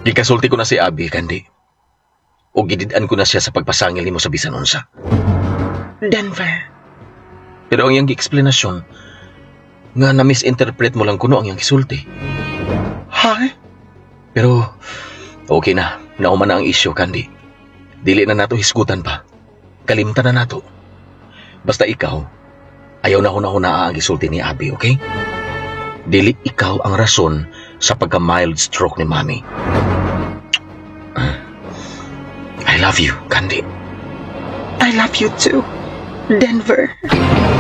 Gikasulti ko na si Abi, Kandi. O gidid-an ko na siya sa pagpasangil nimo sa bisan unsa. Denver. Pero ang iyang gi-eksplanasyon, nga na-misinterpret mo lang kuno ang iyang gisulti. Ha? Pero, okay na. Nauman na ang isyo, Kandi. Dili na nato hisgutan pa. Kalimtan na nato. Basta ikaw, ayaw na huna-hunaa ang gisulti ni Abi, okay? Dili ikaw ang rason sa pagka-mild stroke ni Mami. I love you, Kandi. I love you too, Denver.